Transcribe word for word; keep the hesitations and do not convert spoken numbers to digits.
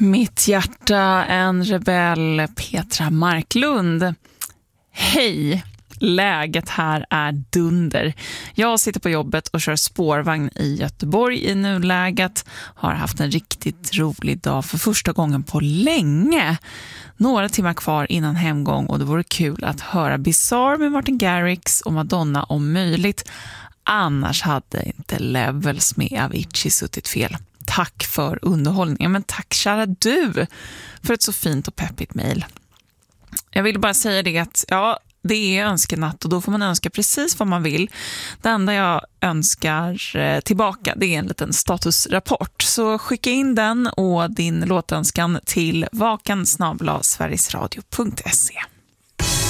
Mitt hjärta, en rebell, Petra Marklund. Hej! Läget här är dunder. Jag sitter på jobbet och kör spårvagn i Göteborg i nuläget. Har haft en riktigt rolig dag för första gången på länge. Några timmar kvar innan hemgång och det vore kul att höra Bizarre med Martin Garrix och Madonna om möjligt. Annars hade inte Levels med Avicii suttit fel. Tack för underhållningen, men tack kära du för ett så fint och peppigt mejl. Jag vill bara säga det att ja, det är önskenatt och då får man önska precis vad man vill. Det enda jag önskar tillbaka, det är en liten statusrapport. Så skicka in den och din låtönskan till vakan snabel-a sverigesradio punkt se.